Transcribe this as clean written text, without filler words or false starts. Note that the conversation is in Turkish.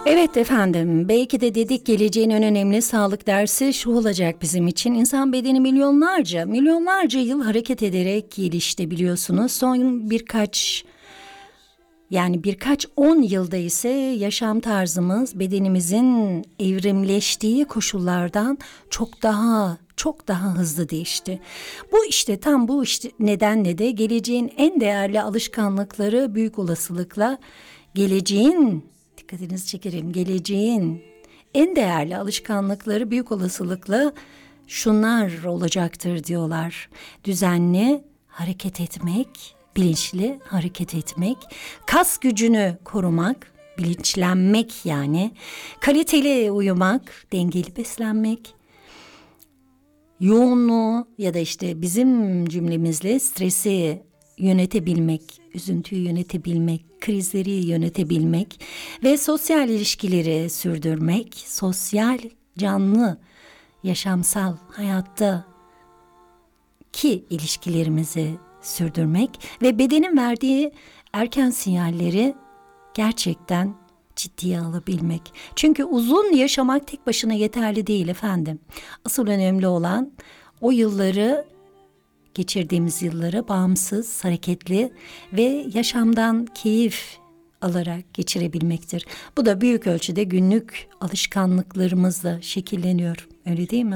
Evet efendim, belki de dedik geleceğin en önemli sağlık dersi şu olacak bizim için. İnsan bedeni milyonlarca yıl hareket ederek gelişti biliyorsunuz. Son birkaç 10 yılda ise yaşam tarzımız bedenimizin evrimleştiği koşullardan çok daha hızlı değişti. Bu nedenle de geleceğin en değerli alışkanlıkları büyük olasılıkla dikkatinizi çekerim, geleceğin en değerli alışkanlıkları büyük olasılıkla şunlar olacaktır diyorlar. Düzenli hareket etmek, bilinçli hareket etmek, kas gücünü korumak, bilinçlenmek yani, kaliteli uyumak, dengeli beslenmek, yoğunluğu ya da bizim cümlemizle stresi yönetebilmek, üzüntüyü yönetebilmek, krizleri yönetebilmek ve sosyal ilişkileri sürdürmek, sosyal, canlı, yaşamsal hayatta ki ilişkilerimizi sürdürmek ve bedenin verdiği erken sinyalleri gerçekten ciddiye alabilmek. Çünkü uzun yaşamak tek başına yeterli değil efendim. Asıl önemli olan geçirdiğimiz yılları bağımsız, hareketli ve yaşamdan keyif alarak geçirebilmektir. Bu da büyük ölçüde günlük alışkanlıklarımızla şekilleniyor. Öyle değil mi?